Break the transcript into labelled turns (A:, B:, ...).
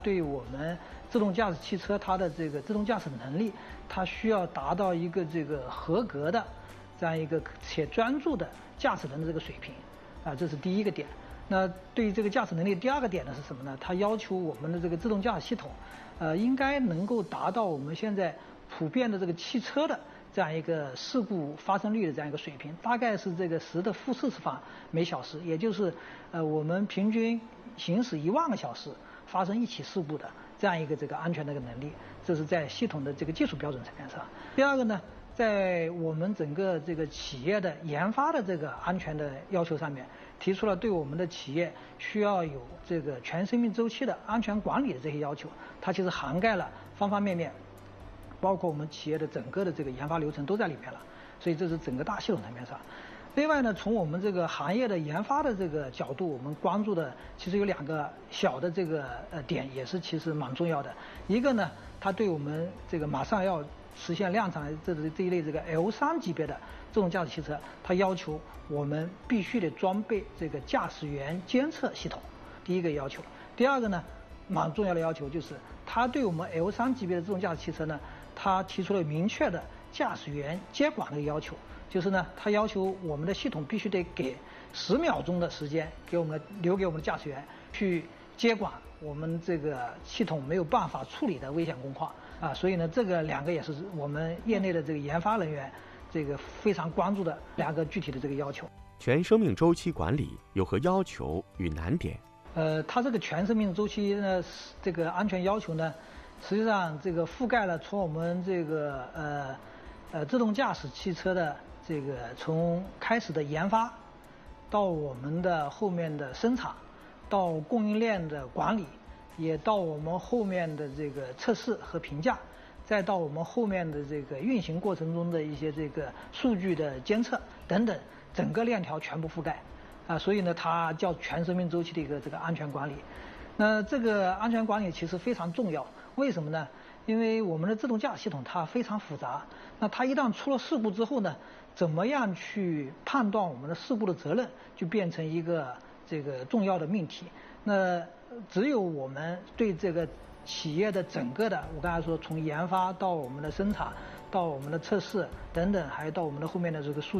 A: 对我们自动驾驶汽车它的这个自动驾驶能力，它需要达到一个这个合格的这样一个且专注的驾驶人的这个水平，这是第一个点。那对于这个驾驶能力，第二个点呢是什么呢？它要求我们的这个自动驾驶系统，应该能够达到我们现在普遍的这个汽车的这样一个事故发生率的这样一个水平，大概是这个10的负40方每小时，也就是我们平均行驶1万个小时发生1起事故的这样一个这个安全的一个能力，这是在系统的这个技术标准层面上。第二个呢，在我们整个这个企业的研发的这个安全的要求上面，提出了对我们的企业需要有这个全生命周期的安全管理的这些要求，它其实涵盖了方方面面，包括我们企业的整个的这个研发流程都在里面了，所以这是整个大系统层面上。另外呢，从我们这个行业的研发的这个角度，我们关注的其实有2个小的这个点，也是其实蛮重要的。一个呢，它对我们这个马上要实现量产的这一类这个 L3级别的自动驾驶汽车，它要求我们必须得装备这个驾驶员监测系统，第一个要求。第二个呢，蛮重要的要求就是它对我们 L3级别的自动驾驶汽车呢，它提出了明确的驾驶员接管的要求。就是呢，它要求我们的系统必须得给10秒钟的时间留给我们的驾驶员去接管我们这个系统没有办法处理的危险工况所以呢，这个2个也是我们业内的这个研发人员这个非常关注的2个具体的这个要求。
B: 全生命周期管理有何要求与难点？
A: 它这个全生命周期呢，这个安全要求呢，实际上这个覆盖了从我们这个自动驾驶汽车的这个从开始的研发，到我们的后面的生产，到供应链的管理，也到我们后面的这个测试和评价，再到我们后面的这个运行过程中的一些这个数据的监测等等，整个链条全部覆盖所以呢，它叫全生命周期的一个这个安全管理。那这个安全管理其实非常重要，为什么呢？因为我们的自动驾驶系统它非常复杂，那它一旦出了事故之后呢，怎么样去判断我们的事故的责任，就变成一个这个重要的命题。那只有我们对这个企业的整个的，我刚才说从研发到我们的生产，到我们的测试等等，还有到我们的后面的这个数据